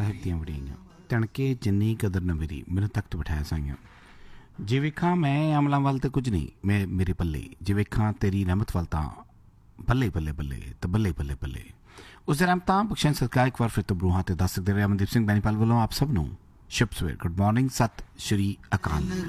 ਸਾਹਿਬ ਦੀਆਂ ਵੜੀਆਂ ਤਣਕੇ ਜਿੰਨੀ ਕਦਰ ਨਾ ਮੇਰੀ ਮੈਨੂੰ ਤਖਤ ਬਿਠਾਇਆ ਸਾਈਆਂ। ਜੇ ਵੇਖਾਂ ਮੈਂ ਅਮਲਾਂ ਵੱਲ ਤਾਂ ਕੁਝ ਨਹੀਂ ਮੈਂ ਮੇਰੇ ਪੱਲੇ, ਜੇ ਵੇਖਾਂ ਤੇਰੀ ਰਹਿਮਤ ਵੱਲ ਤਾਂ ਬੱਲੇ ਬੱਲੇ ਬੱਲੇ ਤਾਂ ਬੱਲੇ ਬੱਲੇ ਬੱਲੇ। ਉਸ ਦੇ ਰਹਿਮਤਾਂ ਬਖਸ਼ਣ ਸਦਕਾ ਇੱਕ ਵਾਰ ਫਿਰ ਤੋਂ ਬਰੂਹਾਂ ਤੇ ਦੱਸ ਸਕਦੇ ਰਹੇ ਅਮਨਦੀਪ ਸਿੰਘ ਬੈਨੀਪਾਲ ਵੱਲੋਂ ਆਪ ਸਭ ਨੂੰ ਸ਼ੁਭ ਸਵੇਰ, ਗੁੱਡ ਮਾਰਨਿੰਗ, ਸਤਿ ਸ਼੍ਰੀ ਅਕਾਲ।